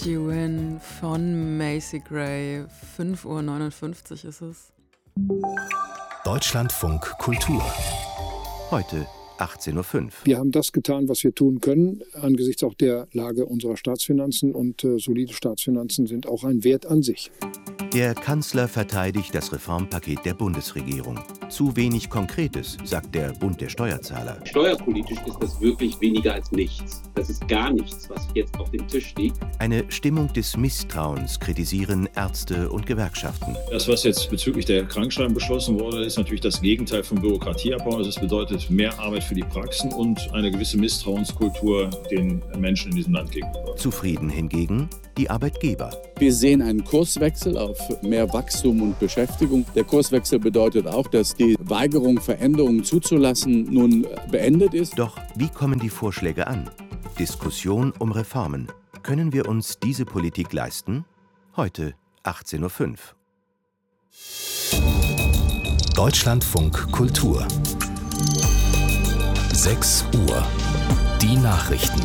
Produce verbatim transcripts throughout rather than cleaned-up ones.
You Win von Macy Gray. fünf Uhr neunundfünfzig ist es. Deutschlandfunk Kultur. Heute achtzehn Uhr fünf. Wir haben das getan, was wir tun können, angesichts auch der Lage unserer Staatsfinanzen. Und äh, solide Staatsfinanzen sind auch ein Wert an sich. Der Kanzler verteidigt das Reformpaket der Bundesregierung. Zu wenig Konkretes, sagt der Bund der Steuerzahler. Steuerpolitisch ist das wirklich weniger als nichts. Das ist gar nichts, was jetzt auf dem Tisch liegt. Eine Stimmung des Misstrauens kritisieren Ärzte und Gewerkschaften. Das, was jetzt bezüglich der Krankenschreiben beschlossen wurde, ist natürlich das Gegenteil von Bürokratieabbau. Also es bedeutet mehr Arbeit für die Praxen und eine gewisse Misstrauenskultur den Menschen in diesem Land gegenüber. Zufrieden hingegen die Arbeitgeber. Wir sehen einen Kurswechsel auf mehr Wachstum und Beschäftigung. Der Kurswechsel bedeutet auch, dass die Weigerung, Veränderungen zuzulassen, nun beendet ist. Doch wie kommen die Vorschläge an? Diskussion um Reformen. Können wir uns diese Politik leisten? Heute achtzehn Uhr fünf. Deutschlandfunk Kultur. sechs Uhr. Die Nachrichten.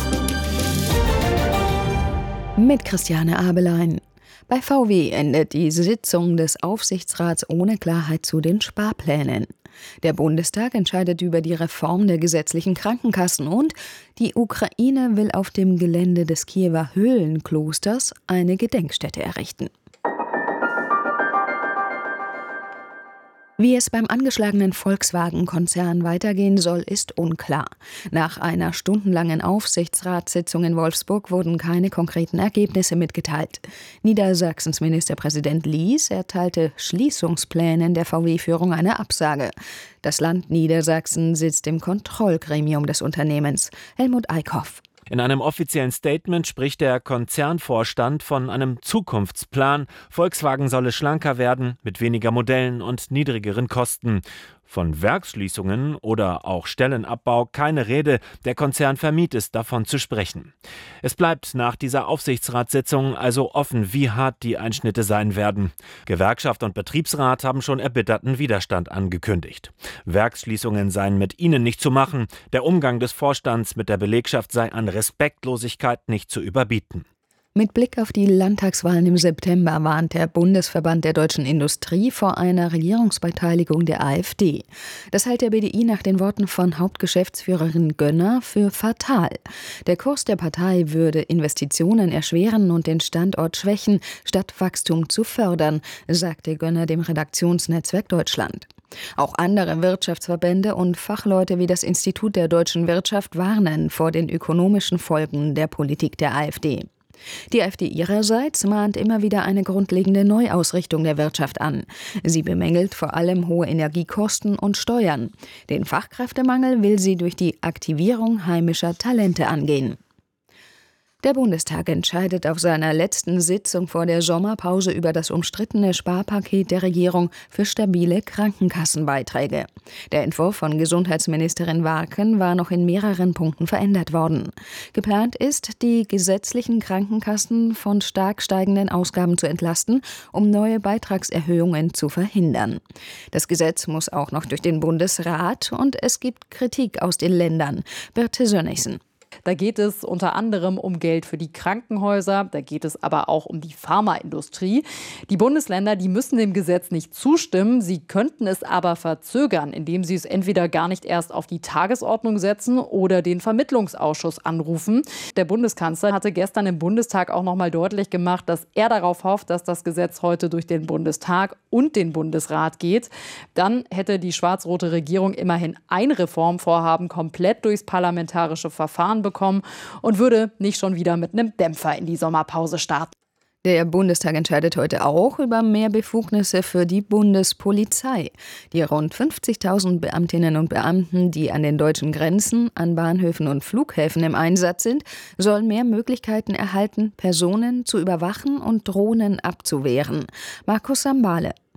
Mit Christiane Abelein. Bei V W endet die Sitzung des Aufsichtsrats ohne Klarheit zu den Sparplänen. Der Bundestag entscheidet über die Reform der gesetzlichen Krankenkassen und die Ukraine will auf dem Gelände des Kiewer Höhlenklosters eine Gedenkstätte errichten. Wie es beim angeschlagenen Volkswagen-Konzern weitergehen soll, ist unklar. Nach einer stundenlangen Aufsichtsratssitzung in Wolfsburg wurden keine konkreten Ergebnisse mitgeteilt. Niedersachsens Ministerpräsident Lies erteilte Schließungsplänen der V W-Führung eine Absage. Das Land Niedersachsen sitzt im Kontrollgremium des Unternehmens. Helmut Eickhoff. In einem offiziellen Statement spricht der Konzernvorstand von einem Zukunftsplan. Volkswagen solle schlanker werden, mit weniger Modellen und niedrigeren Kosten. Von Werksschließungen oder auch Stellenabbau keine Rede. Der Konzern vermied es, davon zu sprechen. Es bleibt nach dieser Aufsichtsratssitzung also offen, wie hart die Einschnitte sein werden. Gewerkschaft und Betriebsrat haben schon erbitterten Widerstand angekündigt. Werksschließungen seien mit ihnen nicht zu machen. Der Umgang des Vorstands mit der Belegschaft sei an Respektlosigkeit nicht zu überbieten. Mit Blick auf die Landtagswahlen im September warnt der Bundesverband der deutschen Industrie vor einer Regierungsbeteiligung der AfD. Das hält der B D I nach den Worten von Hauptgeschäftsführerin Gönner für fatal. Der Kurs der Partei würde Investitionen erschweren und den Standort schwächen, statt Wachstum zu fördern, sagte Gönner dem Redaktionsnetzwerk Deutschland. Auch andere Wirtschaftsverbände und Fachleute wie das Institut der deutschen Wirtschaft warnen vor den ökonomischen Folgen der Politik der AfD. Die AfD ihrerseits mahnt immer wieder eine grundlegende Neuausrichtung der Wirtschaft an. Sie bemängelt vor allem hohe Energiekosten und Steuern. Den Fachkräftemangel will sie durch die Aktivierung heimischer Talente angehen. Der Bundestag entscheidet auf seiner letzten Sitzung vor der Sommerpause über das umstrittene Sparpaket der Regierung für stabile Krankenkassenbeiträge. Der Entwurf von Gesundheitsministerin Warken war noch in mehreren Punkten verändert worden. Geplant ist, die gesetzlichen Krankenkassen von stark steigenden Ausgaben zu entlasten, um neue Beitragserhöhungen zu verhindern. Das Gesetz muss auch noch durch den Bundesrat und es gibt Kritik aus den Ländern. Birte Sönnigsen. Da geht es unter anderem um Geld für die Krankenhäuser, da geht es aber auch um die Pharmaindustrie. Die Bundesländer, die müssen dem Gesetz nicht zustimmen, sie könnten es aber verzögern, indem sie es entweder gar nicht erst auf die Tagesordnung setzen oder den Vermittlungsausschuss anrufen. Der Bundeskanzler hatte gestern im Bundestag auch noch mal deutlich gemacht, dass er darauf hofft, dass das Gesetz heute durch den Bundestag und den Bundesrat geht. Dann hätte die schwarz-rote Regierung immerhin ein Reformvorhaben komplett durchs parlamentarische Verfahren bekommen und würde nicht schon wieder mit einem Dämpfer in die Sommerpause starten. Der Bundestag entscheidet heute auch über mehr Befugnisse für die Bundespolizei. Die rund fünfzigtausend Beamtinnen und Beamten, die an den deutschen Grenzen, an Bahnhöfen und Flughäfen im Einsatz sind, sollen mehr Möglichkeiten erhalten, Personen zu überwachen und Drohnen abzuwehren. Markus Sambale.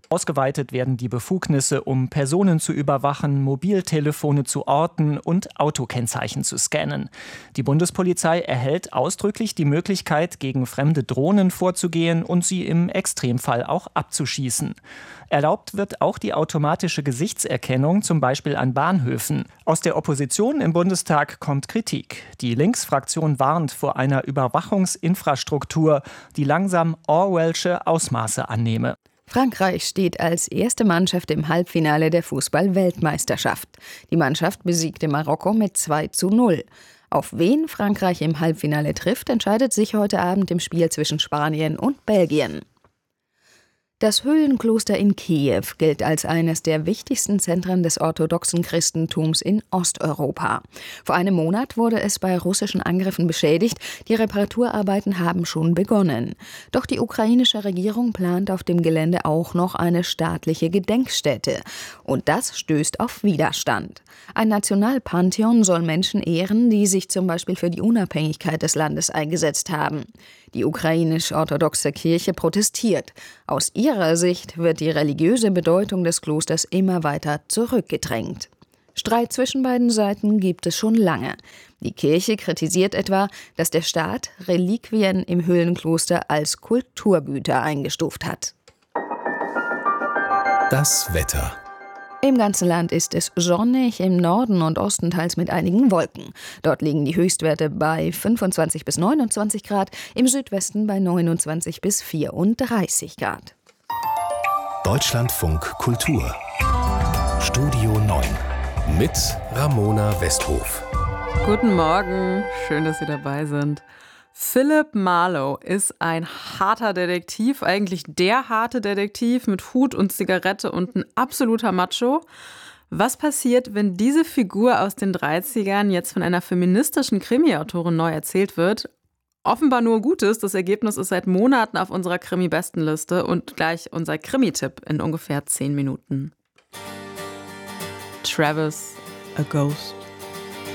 Ausgeweitet werden die Befugnisse, um Personen zu überwachen, Mobiltelefone zu orten und Autokennzeichen zu scannen. Die Bundespolizei erhält ausdrücklich die Möglichkeit, gegen fremde Drohnen vorzugehen und sie im Extremfall auch abzuschießen. Erlaubt wird auch die automatische Gesichtserkennung, zum Beispiel an Bahnhöfen. Aus der Opposition im Bundestag kommt Kritik. Die Linksfraktion warnt vor einer Überwachungsinfrastruktur, die langsam Orwellsche Ausmaße annehme. Frankreich steht als erste Mannschaft im Halbfinale der Fußball-Weltmeisterschaft. Die Mannschaft besiegte Marokko mit zwei zu null. Auf wen Frankreich im Halbfinale trifft, entscheidet sich heute Abend im Spiel zwischen Spanien und Belgien. Das Höhlenkloster in Kiew gilt als eines der wichtigsten Zentren des orthodoxen Christentums in Osteuropa. Vor einem Monat wurde es bei russischen Angriffen beschädigt. Die Reparaturarbeiten haben schon begonnen. Doch die ukrainische Regierung plant auf dem Gelände auch noch eine staatliche Gedenkstätte. Und das stößt auf Widerstand. Ein Nationalpantheon soll Menschen ehren, die sich zum Beispiel für die Unabhängigkeit des Landes eingesetzt haben. Die ukrainisch-orthodoxe Kirche protestiert. Aus ihrer Sicht wird die religiöse Bedeutung des Klosters immer weiter zurückgedrängt. Streit zwischen beiden Seiten gibt es schon lange. Die Kirche kritisiert etwa, dass der Staat Reliquien im Höhlenkloster als Kulturgüter eingestuft hat. Das Wetter. Im ganzen Land ist es sonnig, im Norden und Osten teils mit einigen Wolken. Dort liegen die Höchstwerte bei fünfundzwanzig bis neunundzwanzig Grad, im Südwesten bei neunundzwanzig bis vierunddreißig Grad. Deutschlandfunk Kultur. Studio neun mit Ramona Westhof. Guten Morgen, schön, dass Sie dabei sind. Philip Marlowe ist ein harter Detektiv, eigentlich der harte Detektiv mit Hut und Zigarette und ein absoluter Macho. Was passiert, wenn diese Figur aus den dreißigern jetzt von einer feministischen Krimi-Autorin neu erzählt wird? Offenbar nur Gutes. Das Ergebnis ist seit Monaten auf unserer Krimi-Bestenliste und gleich unser Krimi-Tipp in ungefähr zehn Minuten. Travis, a Ghost.